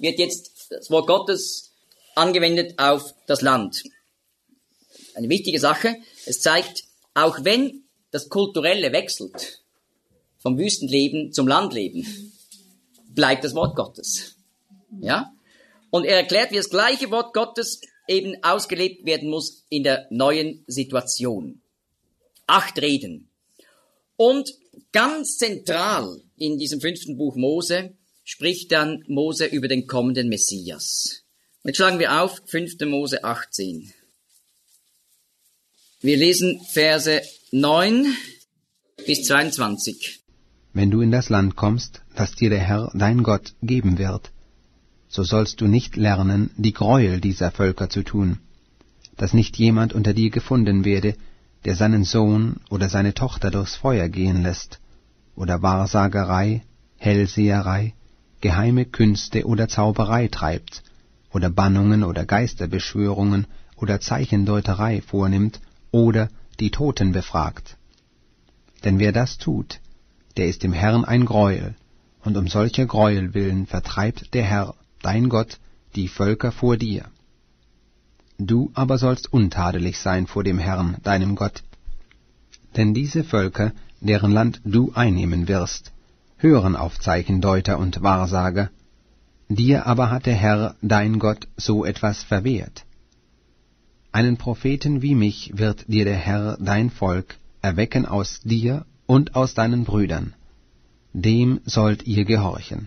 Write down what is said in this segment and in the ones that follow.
wird jetzt das Wort Gottes angewendet auf das Land. Eine wichtige Sache. Es zeigt, auch wenn das Kulturelle wechselt, vom Wüstenleben zum Landleben, bleibt das Wort Gottes. Ja? Und er erklärt, wie das gleiche Wort Gottes eben ausgelebt werden muss in der neuen Situation. 8 Reden. Und ganz zentral in diesem 5. Buch Mose spricht dann Mose über den kommenden Messias. Und jetzt schlagen wir auf 5. Mose 18. Wir lesen Verse 9 bis 22. Wenn du in das Land kommst, das dir der Herr, dein Gott, geben wird, so sollst du nicht lernen, die Gräuel dieser Völker zu tun, dass nicht jemand unter dir gefunden werde, der seinen Sohn oder seine Tochter durchs Feuer gehen lässt, oder Wahrsagerei, Hellseherei, geheime Künste oder Zauberei treibt, oder Bannungen oder Geisterbeschwörungen oder Zeichendeuterei vornimmt, oder die Toten befragt. Denn wer das tut, der ist dem Herrn ein Greuel, und um solcher Greuel willen vertreibt der Herr, dein Gott, die Völker vor dir. Du aber sollst untadelig sein vor dem Herrn, deinem Gott. Denn diese Völker, deren Land du einnehmen wirst, hören auf Zeichendeuter und Wahrsager. Dir aber hat der Herr, dein Gott, so etwas verwehrt. Einen Propheten wie mich wird dir der Herr, dein Volk, erwecken aus dir und aus deinen Brüdern. Dem sollt ihr gehorchen.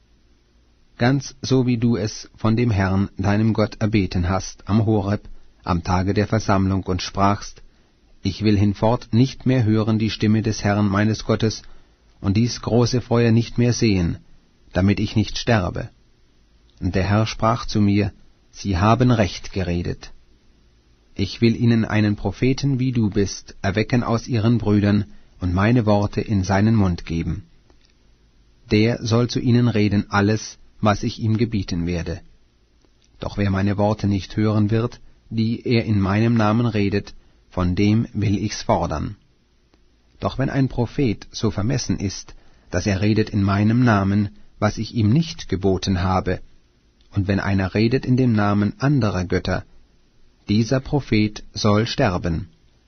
Ganz so wie du es von dem Herrn, deinem Gott, erbeten hast am Horeb, am Tage der Versammlung und sprachst, ich will hinfort nicht mehr hören die Stimme des Herrn meines Gottes und dies große Feuer nicht mehr sehen, damit ich nicht sterbe. Und der Herr sprach zu mir, sie haben recht geredet. Ich will ihnen einen Propheten, wie du bist, erwecken aus ihren Brüdern und meine Worte in seinen Mund geben. Der soll zu ihnen reden alles, was ich ihm gebieten werde. Doch wer meine Worte nicht hören wird, die er in meinem Namen redet, von dem will ich's fordern. Doch wenn ein Prophet so vermessen ist, dass er redet in meinem Namen, was ich ihm nicht geboten habe, und wenn einer redet in dem Namen anderer Götter, dieser Prophet soll sterben.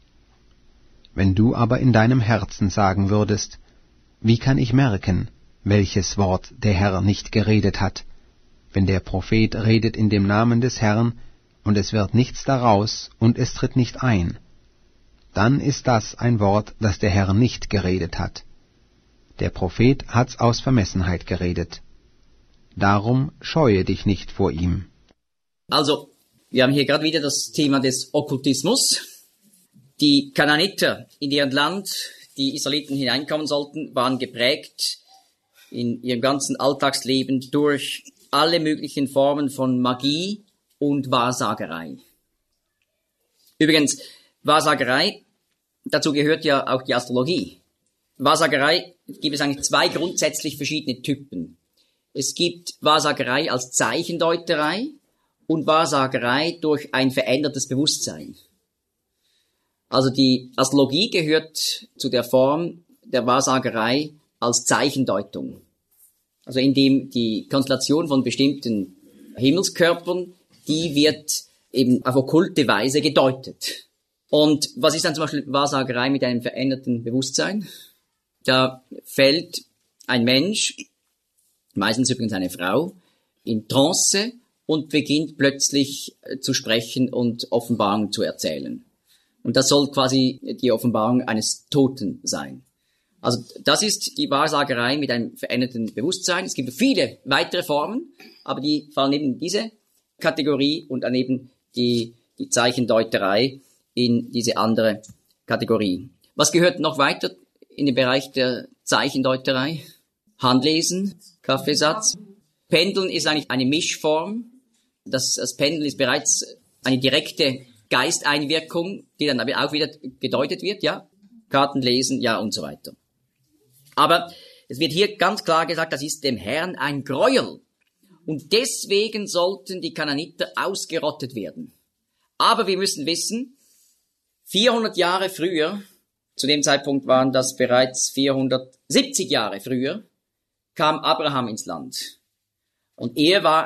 Wenn du aber in deinem Herzen sagen würdest, wie kann ich merken, welches Wort der Herr nicht geredet hat, wenn der Prophet redet in dem Namen des Herrn, und es wird nichts daraus, und es tritt nicht ein, dann ist das ein Wort, das der Herr nicht geredet hat. Der Prophet hat's aus Vermessenheit geredet. Darum scheue dich nicht vor ihm. Also, wir haben hier gerade wieder das Thema des Okkultismus. Die Kanaaniter, in deren Land die Israeliten hineinkommen sollten, waren geprägt in ihrem ganzen Alltagsleben durch alle möglichen Formen von Magie und Wahrsagerei. Übrigens, Wahrsagerei, dazu gehört ja auch die Astrologie. Wahrsagerei gibt es eigentlich 2 grundsätzlich verschiedene Typen. Es gibt Wahrsagerei als Zeichendeuterei und Wahrsagerei durch ein verändertes Bewusstsein. Also die Astrologie gehört zu der Form der Wahrsagerei als Zeichendeutung. Also indem die Konstellation von bestimmten Himmelskörpern, die wird eben auf okkulte Weise gedeutet. Und was ist dann zum Beispiel Wahrsagerei mit einem veränderten Bewusstsein? Da fällt ein Mensch, meistens übrigens eine Frau, in Trance und beginnt plötzlich zu sprechen und Offenbarungen zu erzählen. Und das soll quasi die Offenbarung eines Toten sein. Also das ist die Wahrsagerei mit einem veränderten Bewusstsein. Es gibt viele weitere Formen, aber die fallen eben in diese Kategorie und daneben die Zeichendeuterei in diese andere Kategorie. Was gehört noch weiter in den Bereich der Zeichendeuterei? Handlesen, Kaffeesatz. Pendeln ist eigentlich eine Mischform. Das Pendeln ist bereits eine direkte Geisteinwirkung, die dann aber auch wieder gedeutet wird, ja. Karten lesen, ja, und so weiter. Aber es wird hier ganz klar gesagt, das ist dem Herrn ein Gräuel. Und deswegen sollten die Kanaaniter ausgerottet werden. Aber wir müssen wissen, 400 Jahre früher, zu dem Zeitpunkt waren das bereits 470 Jahre früher, kam Abraham ins Land. Und er war